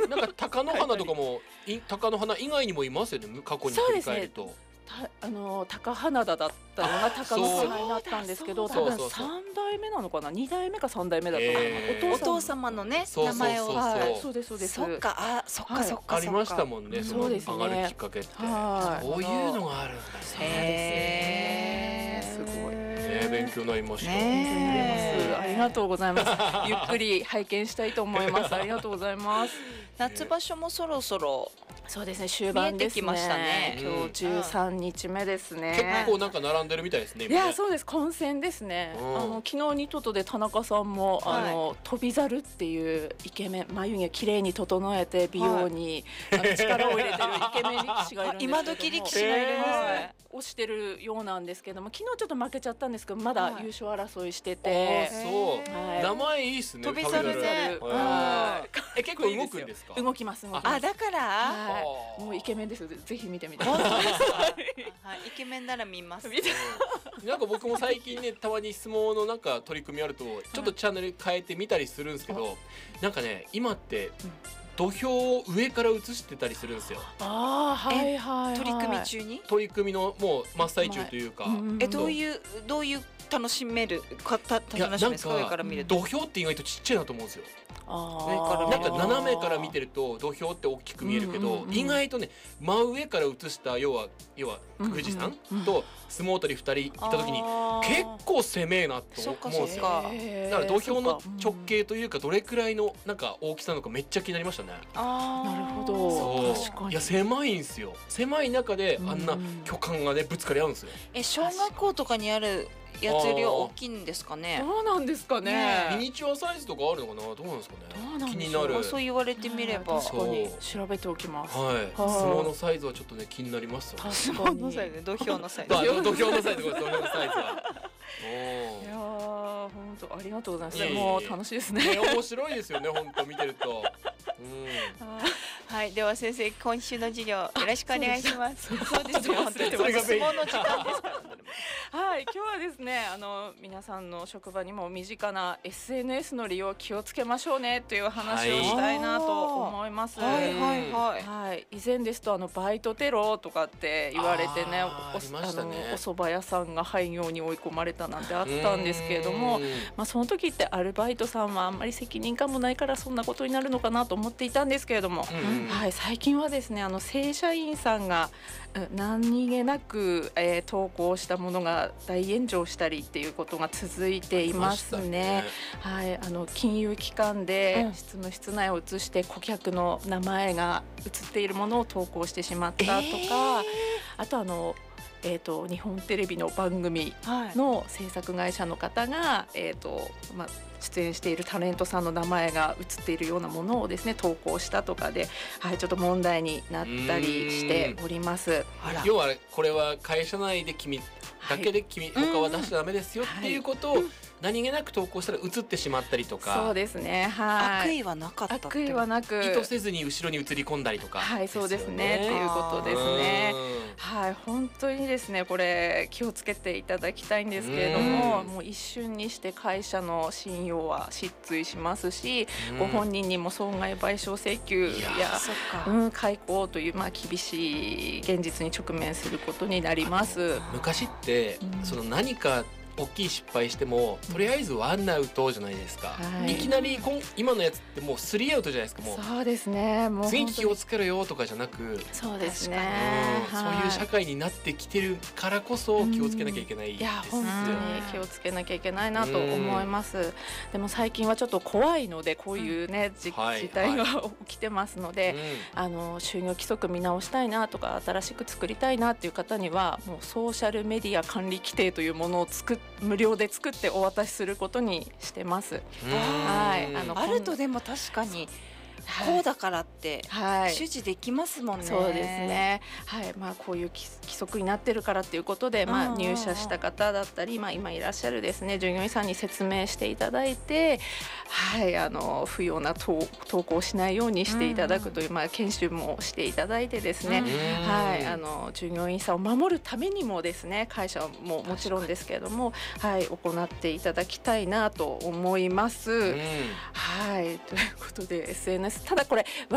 なんか貴乃花とかも貴乃花以外にもいますよね、過去に振り返ると。 高花田だったのが貴乃花になったんですけど、多分3代目なのかな、2代目か3代目だと思う。 お父様のね名前を。 そうですそうです。 そっかそっかそっか。 ありましたもんね、その上がるきっかけって。そういうのがあるんだね。すごい。 勉強になりました。 ありがとうございます。ゆっくり拝見したいと思います。ありがとうございます。 夏場所もそろそろ。 そうですね、終盤ですね。今日13日目ですね。 結構なんか並んでるみたいですね。 いや、そうです、混戦ですね。昨日ニトトで田中さんも飛び猿っていうイケメン、眉毛きれいに整えて美容に力を入れてるイケメン力士がいるんですけども、 今時力士がいるんですね。 推してるようなんですけども、昨日ちょっと負けちゃったんですけど、まだ優勝争いしてて。 そう、名前いいですね。 飛び猿ね。 結構動くんですか？ 動きます。 だからもうイケメンですよ。ぜひ見てみて。 イケメンなら見ます。 なんか僕も最近ね、たまに相撲のなんか取り組みあるとちょっとチャンネル変えてみたりするんですけど、なんかね、今って土俵を上から映してたりするんですよ。 はいはい。 取り組み中に？ 取り組みのもう真っ最中というか。 どういう楽しめる方、楽しめですか？上から見ると。 土俵って意外とちっちゃいなと思うんですよ。 なんか斜めから見てると土俵って大きく見えるけど、意外とね、真上から映した要は富士山と相撲取り2人いた時に結構攻めえなと思うんですよ。だから土俵の直径というかどれくらいのなんか大きさなのかめっちゃ気になりましたね。 なるほど。確かに。 いや、狭いんですよ。狭い中であんな巨漢がねぶつかり合うんですよ。 小学校とかにあるやつよりは大きいんですかね。 どうなんですかね。 ミニチュアサイズとかあるのかな、どうなんですかね。気になる。 そう言われてみれば確かに調べておきます。 はい。相撲のサイズはちょっとね気になりますよね。 相撲のサイズ、土俵のサイズ。 土俵のサイズ、土俵のサイズは。 いやー、本当ありがとうございます。もう楽しいですね。 面白いですよね、本当見てると。 はい、では先生、今週の授業よろしくお願いします。そうですよ、本当に相撲の時間ですから。 はい、今日はですね、皆さんの職場にも身近な SNS の利用気をつけましょうねという話をしたいなと思います。はい、以前ですとバイトテロとかって言われてね、お蕎麦屋さんが廃業に追い込まれたなんてあったんですけれども、その時ってアルバイトさんはあんまり責任感もないからそんなことになるのかなと思っていたんですけれども、はい、最近はですね、正社員さんが何気なく、投稿したものが大炎上したりっていうことが続いていますね。はい、金融機関で執務室内を映して顧客の名前が映っているものを投稿してしまったとか、あと日本テレビの番組の制作会社の方が、出演しているタレントさんの名前が映っているようなものをですね投稿したとかで、はい、ちょっと問題になったりしております。 要はこれは会社内で君だけで他は出しちゃダメですよっていうことを何気なく投稿したら映ってしまったりとか。 そうですね、はい、 悪意はなかった。 悪意はなく意図せずに後ろに映り込んだりとか、 はい、そうですねっていうことですね。はい、本当にですね、これ気をつけていただきたいんですけれども、もう一瞬にして会社の信用は失墜しますし、ご本人にも損害賠償請求や解雇という厳しい現実に直面することになります。 昔ってその何か大きい失敗してもとりあえずワンアウトじゃないですか、いきなり今のやつってもう3アウトじゃないですか。もうそうですね、もう次気をつけろよとかじゃなく、 そうですね、 そういう社会になってきてるからこそ気をつけなきゃいけないですよ。 いや本当に気をつけなきゃいけないなと思います。でも最近はちょっと怖いので、こういうね事態が起きてますので、就業規則見直したいなとか新しく作りたいなっていう方には、もうソーシャルメディア管理規定というものを無料で作ってお渡しすることにしてます。 はい、あるとでも確かにこうだからって指示できますもんね。 そうですね、はい、こういう規則になってるからっていうことで、入社した方だったり、今いらっしゃるですね従業員さんに説明していただいて、はい、不要な投稿をしないようにしていただくという、研修もしていただいてですね、はい、従業員さんを守るためにもですね、会社ももちろんですけれども、はい、行っていただきたいなと思います。はい、ということで SNS、ただこれ